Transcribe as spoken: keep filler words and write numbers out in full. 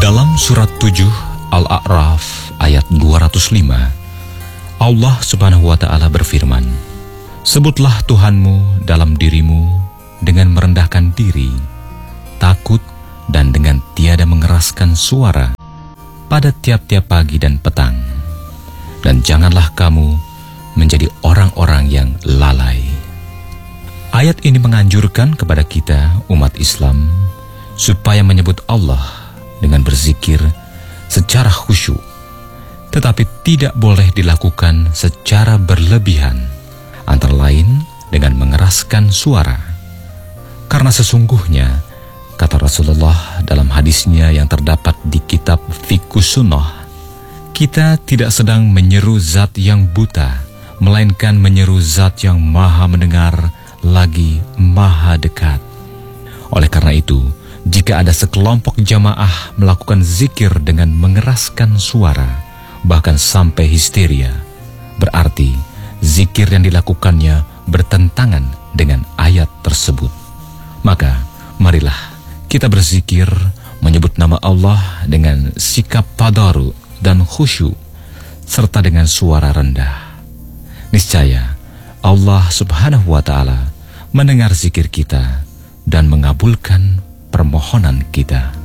Dalam surat tujuh Al-A'raf ayat dua ratus lima, Allah Subhanahu wa Ta'ala berfirman, "Sebutlah Tuhanmu dalam dirimu dengan merendahkan diri, takut, dan dengan tiada mengeraskan suara pada tiap-tiap pagi dan petang. Dan janganlah kamu menjadi orang-orang yang lalai." Ayat ini menganjurkan kepada kita, umat Islam, supaya menyebut Allah dengan berzikir secara khusyuk, tetapi tidak boleh dilakukan secara berlebihan, antara lain dengan mengeraskan suara. Karena sesungguhnya, kata Rasulullah dalam hadisnya yang terdapat di kitab Fiqhus Sunnah, kita tidak sedang menyeru zat yang buta, melainkan menyeru zat yang maha mendengar lagi maha dekat. Oleh karena itu, jika ada sekelompok jamaah melakukan zikir dengan mengeraskan suara, bahkan sampai histeria, berarti zikir yang dilakukannya bertentangan dengan ayat tersebut. Maka, marilah kita berzikir menyebut nama Allah dengan sikap tadaru dan khusyuk, serta dengan suara rendah. Niscaya, Allah Subhanahu wa Ta'ala mendengar zikir kita dan mengabulkan permohonan kita.